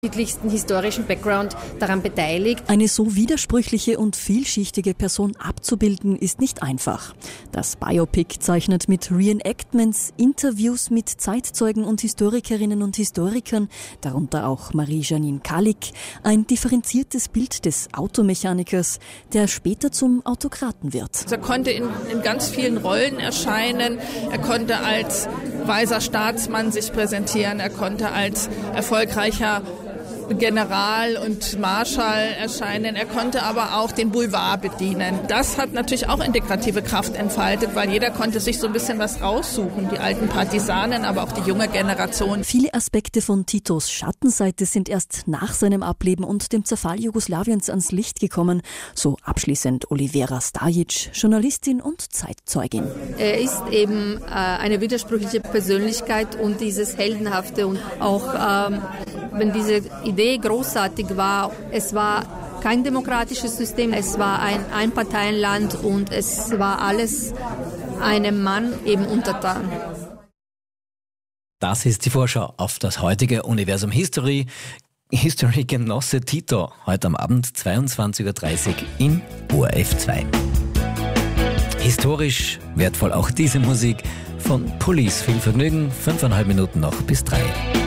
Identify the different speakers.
Speaker 1: unterschiedlichsten historischen Background daran beteiligt.
Speaker 2: Eine so widersprüchliche und vielschichtige Person abzubilden, ist nicht einfach. Das Biopic zeichnet mit Reenactments, Interviews mit Zeitzeugen und Historikerinnen und Historikern, darunter auch Marie-Janine Kalik, ein differenziertes Bild des Automechanikers, der später zum Autokraten wird.
Speaker 3: Er konnte in ganz vielen Rollen erscheinen. Er konnte als weiser Staatsmann sich präsentieren. Er konnte als erfolgreicher General und Marschall erscheinen. Er konnte aber auch den Boulevard bedienen. Das hat natürlich auch integrative Kraft entfaltet, weil jeder konnte sich so ein bisschen was raussuchen. Die alten Partisanen, aber auch die junge Generation.
Speaker 2: Viele Aspekte von Titos Schattenseite sind erst nach seinem Ableben und dem Zerfall Jugoslawiens ans Licht gekommen. So abschließend Olivera Stajic, Journalistin und Zeitzeugin.
Speaker 1: Er ist eben eine widersprüchliche Persönlichkeit und dieses Heldenhafte und auch wenn diese Idee großartig war, es war kein demokratisches System, es war ein Einparteienland und es war alles einem Mann eben untertan.
Speaker 4: Das ist die Vorschau auf das heutige Universum History. History-Genosse Tito, heute am Abend 22.30 Uhr in ORF 2. Historisch wertvoll auch diese Musik von Police. Viel Vergnügen, 5,5 Minuten noch bis 3.